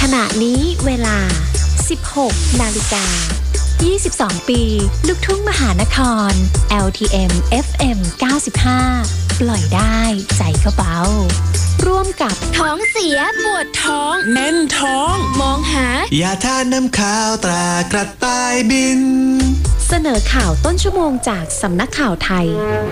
ขณะนี้เวลา 16 นาฬิกา 22 ปี ลูกทุ่งมหานคร LTM FM 95 ปล่อยได้ใจก็เบาร่วมกับท้องเสียปวดท้องแน่นท้องมองหายาทานน้ำข้าวตรากระต่ายบินเสนอข่าวต้นชั่วโมงจากสำนักข่าวไทย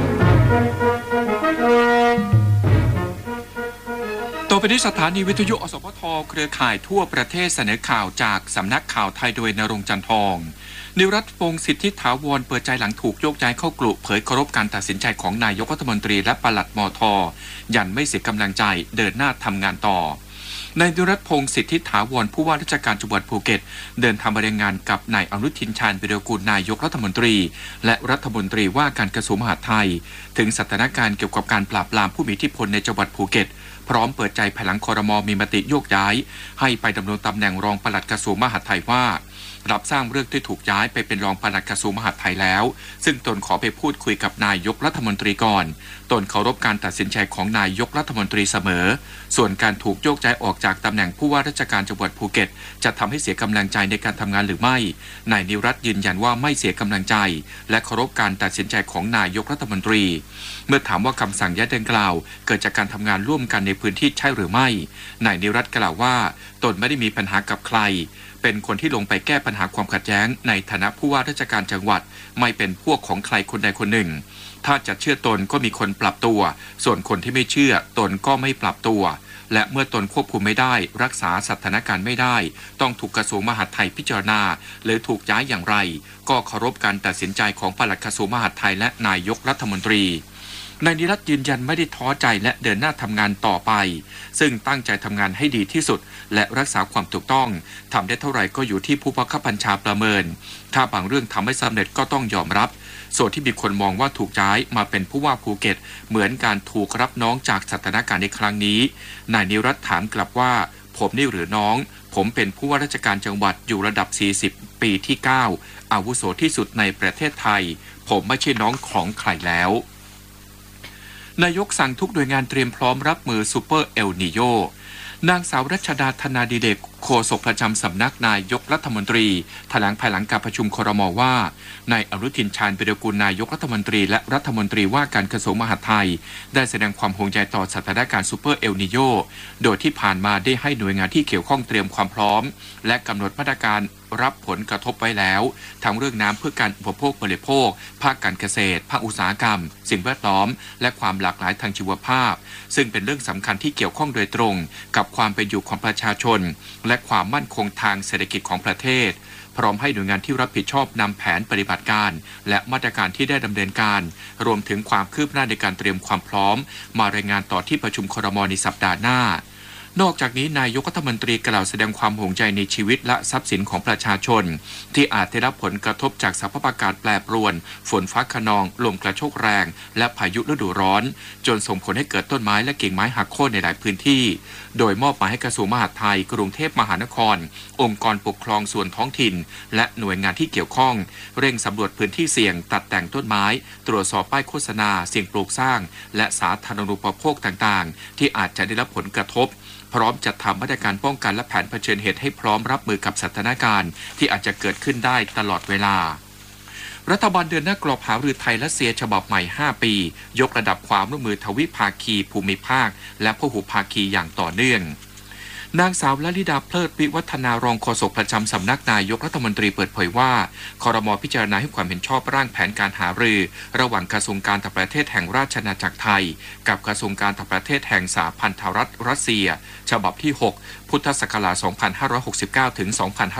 ต่อไปที่สถานีวิทยุอสพทเครือข่ายทั่วประเทศเสนอข่าวจากสำนักข่าวไทยโดยณรงค์ จันทองนิรัตน์ พงษ์สิทธิถาวรเปิดใจหลังถูกโยกย้ายเข้ากลุ่มเผยเคารพการตัดสินใจของนายกรัฐมนตรีและปลัดมท.ยันไม่เสียกำลังใจเดินหน้าทำงานต่อนายนิรัตน์ พงษ์สิทธิถาวรผู้ว่าราชการจังหวัดภูเก็ตเดินทางมารายงานกับนายอนุทินชาญวิรากูลนายกรัฐมนตรีและรัฐมนตรีว่าการกระทรวงมหาดไทยถึงสถานการณ์เกี่ยวกับการปราบปรามผู้มีอิทธิพลในจังหวัดภูเก็ตพร้อมเปิดใจภายหลังครม.มีมติโยกย้ายให้ไปดำรงตำแหน่งรองปลัดกระทรวงมหาดไทยว่ารับทราบเรื่องที่ถูกย้ายไปเป็นรองปลัดกระทรวงมหาดไทยแล้วซึ่งตนขอไปพูดคุยกับนายกรัฐมนตรีก่อนตนเคารพการตัดสินใจของนายกรัฐมนตรีเสมอส่วนการถูกโยกย้ายออกจากตำแหน่งผู้ว่าราชการจังหวัดภูเก็ตจะทำให้เสียกำลังใจในการทำงานหรือไม่นายนิรัตน์ยืนยันว่าไม่เสียกำลังใจและเคารพการตัดสินใจของนายกรัฐมนตรีเมื่อถามว่าคำสั่งย้ายดังกล่าวเกิดจากการทำงานร่วมกันในพื้นที่ใช่หรือไม่นายนิรัตน์กล่าวว่าตนไม่ได้มีปัญหากับใครเป็นคนที่ลงไปแก้ปัญหาความขัดแย้งในฐานะผู้ว่าราชการจังหวัดไม่เป็นพวกของใครคนใดคนหนึ่งถ้าจะเชื่อตนก็มีคนปรับตัวส่วนคนที่ไม่เชื่อตนก็ไม่ปรับตัวและเมื่อตนควบคุมไม่ได้รักษาสถานการณ์ไม่ได้ต้องถูกกระทรวงมหาดไทยพิจารณาหรือถูกย้ายอย่างไรก็เคารพการตัดสินใจของปลัดกระทรวงมหาดไทยและนายกรัฐมนตรีนายนิรัตน์ยืนยันไม่ได้ท้อใจและเดินหน้าทำงานต่อไปซึ่งตั้งใจทำงานให้ดีที่สุดและรักษาความถูกต้องทำได้เท่าไหร่ก็อยู่ที่ผู้บังคับบัญชาประเมินถ้าบางเรื่องทำไม่สำเร็จก็ต้องยอมรับส่วนที่มีคนมองว่าถูกย้ายมาเป็นผู้ว่าภูเก็ตเหมือนการถูกรับน้องจากสถานการณ์ในครั้งนี้นายนิรัตน์ถามกลับว่าผมนี่หรือน้องผมเป็นผู้ว่าราชการจังหวัดอยู่ระดับ40ปีที่9อาวุโสที่สุดในประเทศไทยผมไม่ใช่น้องของใครแล้วนายกสั่งทุกหน่วยงานเตรียมพร้อมรับมือซูเปอร์เอลนีโญนางสาวรัชดาธนาดิเดกโฆษกประจำสำนักนายกรัฐมนตรีแถลงภายหลังการประชุมครม.ว่านายอนุทินชาญวิรากูลนายกรัฐมนตรีและรัฐมนตรีว่าการกระทรวงมหาดไทยได้แสดงความห่วงใยต่อสถานการณ์ซูเปอร์เอลนีโญโดยที่ผ่านมาได้ให้หน่วยงานที่เกี่ยวข้องเตรียมความพร้อมและกำหนดมาตรการรับผลกระทบไว้แล้วทั้งเรื่องน้ำเพื่อการอุปโภคบริโภคภาคการเกษตรภาคอุตสาหกรรมสิ่งแวดล้อมและความหลากหลายทางชีวภาพซึ่งเป็นเรื่องสำคัญที่เกี่ยวข้องโดยตรงกับความเป็นอยู่ของประชาชนและความมั่นคงทางเศรษฐกิจของประเทศพร้อมให้หน่วยงานที่รับผิดชอบนำแผนปฏิบัติการและมาตรการที่ได้ดำเนินการรวมถึงความคืบหน้าในการเตรียมความพร้อมมารายงานต่อที่ประชุมครม.ในสัปดาห์หน้านอกจากนี้นายกรัฐมนตรีกล่าวแสดงความห่วงใยในชีวิตและทรัพย์สินของประชาชนที่อาจได้รับผลกระทบจากสภาพอากาศแปรปรวนฝนฟ้าคะนองลมกระโชกแรงและพายุฤดูร้อนจนส่งผลให้เกิดต้นไม้และกิ่งไม้หักโค่นในหลายพื้นที่โดยมอบหมายให้กระทรวงมหาดไทยกรุงเทพมหานครองค์กรปกครองส่วนท้องถิ่นและหน่วยงานที่เกี่ยวข้องเร่งสำรวจพื้นที่เสี่ยงตัดแต่งต้นไม้ตรวจสอบป้ายโฆษณาสิ่งปลูกสร้างและสาธารณูปโภคต่างๆที่อาจจะได้รับผลกระทบพร้อมจัดทำมาตรการป้องกันและแผนเผชิญเหตุให้พร้อมรับมือกับสถานการณ์ที่อาจจะเกิดขึ้นได้ตลอดเวลารัฐบาลเดินหน้ากรอบหารือไทยรัสเซียฉบับใหม่5ปียกระดับความร่วมมือทวิภาคีภูมิภาคและพหุภาคีอย่างต่อเนื่องนางสาวลลิดาเพลิดวิวัฒนารองโฆษกประจำสำนักนายกรัฐมนตรีเปิดเผยว่าครม.พิจารณาให้ความเห็นชอบร่างแผนการหารือระหว่างกระทรวงการต่างประเทศแห่งราชอาณาจักรไทยกับกระทรวงการต่างประเทศแห่งสหพันธรัฐรัสเซียฉบับที่6พุทธศักราช2569ถึง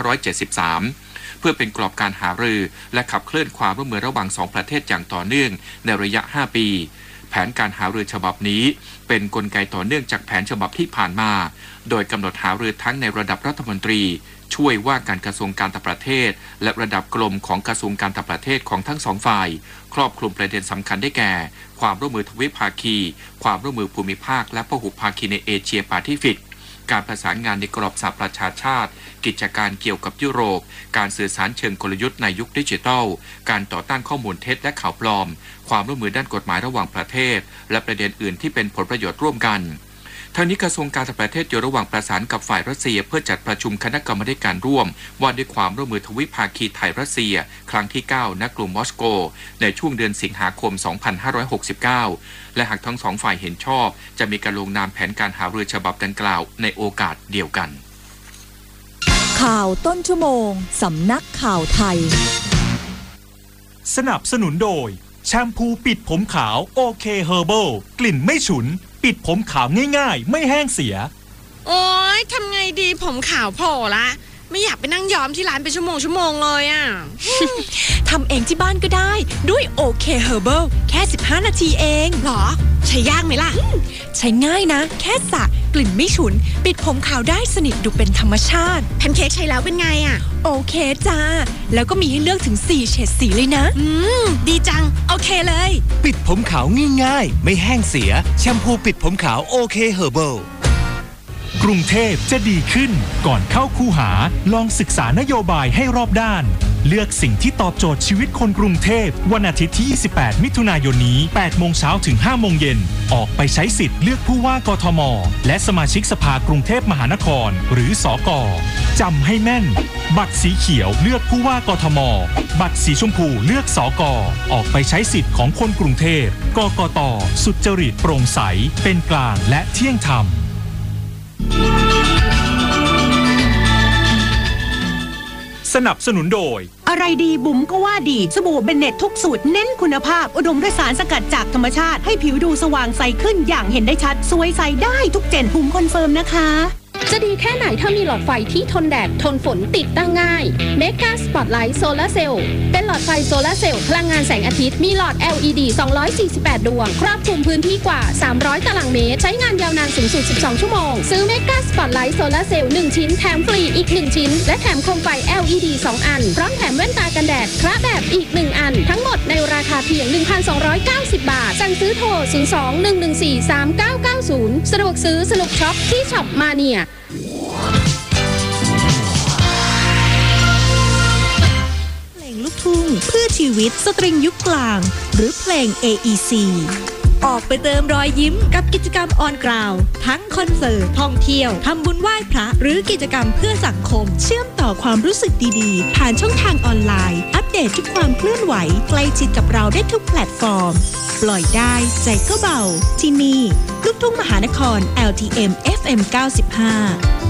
2573เพื่อเป็นกรอบการหารือและขับเคลื่อนความร่วมมือระหว่าง2ประเทศอย่างต่อเนื่องในระยะ5ปีแผนการหารือฉบับนี้เป็นกลไกต่อเนื่องจากแผนฉบับที่ผ่านมาโดยกำหนดหารือทั้งในระดับรัฐมนตรีช่วยว่าการกระทรวงการต่างประเทศและระดับกรมของกระทรวงการต่างประเทศของทั้งสองฝ่ายครอบคลุมประเด็นสำคัญได้แก่ความร่วมมือทวิภาคีความร่วมมือภูมิภาคและพหุภาคีในเอเชียแปซิฟิกการประสานงานในกรอบสหประชาชาติกิจการเกี่ยวกับยุโรปการสื่อสารเชิงกลยุทธ์ในยุคดิจิทัลการต่อต้านข้อมูลเท็จและข่าวปลอมความร่วมมือด้านกฎหมายระหว่างประเทศและประเด็นอื่นที่เป็นผลประโยชน์ร่วมกันทางนี้กระทรวงการต่างประเทศอยู่ระหว่างประสานกับฝ่ายรัสเซียเพื่อจัดประชุมคณะกรรมาการร่วมว่าด้วยความร่วมมือทวิภาคีไทยรัสเซียครั้งที่9ณกรุงมอสโกในช่วงเดือนสิงหาคม 2569 และหากทั้งสองฝ่ายเห็นชอบจะมีการลงนามแผนการหารือฉบับดังกล่าวในโอกาสเดียวกันข่าวต้นชั่วโมงสำนักข่าวไทยสนับสนุนโดยแชมพูปิดผมขาวโอเคเฮอร์เบิลกลิ่นไม่ฉุนปิดผมขาวง่ายๆไม่แห้งเสียโอ๊ยทำไงดีผมขาวโผล่ละไม่อยากไปนั่งย้อมที่ร้านเป็นชั่วโมงเลยอ่ะทำเองที่บ้านก็ได้ด้วยโอเคเฮอร์เบิลแค่15นาทีเองหรอใช้ยากไหมล่ะใช้ง่ายนะแค่สระกลิ่นไม่ฉุนปิดผมขาวได้สนิทดูเป็นธรรมชาติแพนเค้กใช้แล้วเป็นไงอ่ะโอเคจ้าแล้วก็มีให้เลือกถึง4เฉดสีเลยนะดีจังโอเคเลยปิดผมขาวง่ายๆไม่แห้งเสียแชมพูปิดผมขาวโอเคเฮอร์เบิลกรุงเทพจะดีขึ้นก่อนเข้าคูหาลองศึกษานโยบายให้รอบด้านเลือกสิ่งที่ตอบโจทย์ชีวิตคนกรุงเทพวันอาทิตย์ที่28มิถุนายนนี้ 8 โมงเช้าถึง 5 โมงเย็นออกไปใช้สิทธิ์เลือกผู้ว่ากทมและสมาชิกสภากรุงเทพมหานครหรือสก.จำให้แม่นบัตรสีเขียวเลือกผู้ว่ากทมบัตรสีชมพูเลือกสก.ออกไปใช้สิทธิ์ของคนกรุงเทพกกต.สุจริตโปร่งใสเป็นกลางและเที่ยงธรรมสนับสนุนโดยอะไรดีบุ๋มก็ว่าดีสบู่เบนเน็ตทุกสูตรเน้นคุณภาพอุดมด้วยสารสกัดจากธรรมชาติให้ผิวดูสว่างใสขึ้นอย่างเห็นได้ชัดสวยใสได้ทุกเจนบุ๋มคอนเฟิร์มนะคะจะดีแค่ไหนถ้ามีหลอดไฟที่ทนแดดทนฝนติดตั้งง่ายเมกาสปอตไลท์โซลาร์เซลล์เป็นหลอดไฟโซลาร์เซลล์พลังงานแสงอาทิตย์มีหลอด LED 248 ดวงครอบคลุมพื้นที่กว่า300ตารางเมตรใช้งานยาวนานสูงสุด12ชั่วโมงซื้อเมกาสปอตไลท์โซลาร์เซลล์1ชิ้นแถมฟรีอีก1ชิ้นและแถมโคมไฟ LED 2 อันพร้อมแถมแว่นตากันแดดคระแบบอีก1อันทั้งหมดในราคาเพียง 1,290 บาทสั่งซื้อโทร 02-114-3990 สะดวกซื้อสนุกช็อปที่ช็อปมาเนียเพลงลูกทุ่งเพื่อชีวิตสตริงยุคกลางหรือเพลง AEC ออกไปเติมรอยยิ้มกับกิจกรรมออนกราวทั้งคอนเสิร์ตท่องเที่ยวทำบุญไหว้พระหรือกิจกรรมเพื่อสังคมเชื่อมต่อความรู้สึกดีๆผ่านช่องทางออนไลน์อัปเดตทุกความเคลื่อนไหวใกล้ชิดกับเราได้ทุกแพลตฟอร์มปล่อยได้ใจก็เบาที่นี่ลูกทุ่งมหานคร LTM FM 95